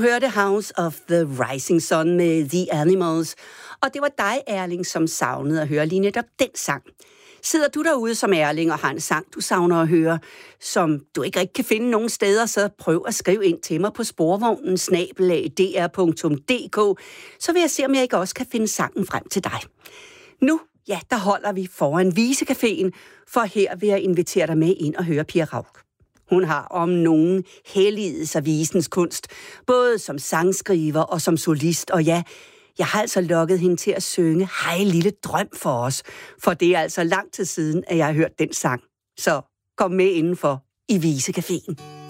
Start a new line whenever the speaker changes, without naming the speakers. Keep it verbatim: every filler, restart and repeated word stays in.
hørte House of the Rising Sun med The Animals, og det var dig, Erling, som savnede at høre lige netop den sang. Sidder du derude som Erling og har en sang, du savner at høre, som du ikke rigtig kan finde nogen steder, så prøv at skrive ind til mig på sporvognen snabel-a d r punktum d k, så vil jeg se, om jeg ikke også kan finde sangen frem til dig. Nu, ja, der holder vi foran Visecaféen, for her vil jeg invitere dig med ind og høre Pia Rauk. Hun har om nogen helliget sig visens kunst, både som sangskriver og som solist, og ja, jeg har altså lokket hende til at synge Hej lille drøm for os, for det er altså lang tid siden, at jeg har hørt den sang. Så kom med indenfor i Visecaféen.